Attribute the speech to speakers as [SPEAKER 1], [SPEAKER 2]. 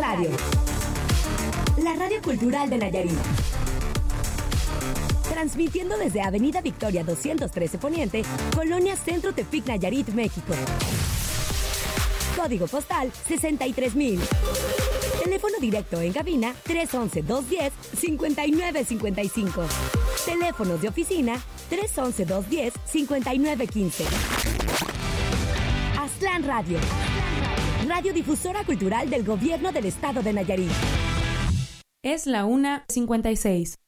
[SPEAKER 1] Radio. La radio cultural de Nayarit. Transmitiendo desde Avenida Victoria 213 Poniente, Colonia Centro Tepic, Nayarit, México. Código postal 63,000. Teléfono directo en cabina 311-210-5955. Teléfonos de oficina 311-210-5915. Aztlán Radio. Radiodifusora cultural del Gobierno del Estado de Nayarit.
[SPEAKER 2] Es la 1:56.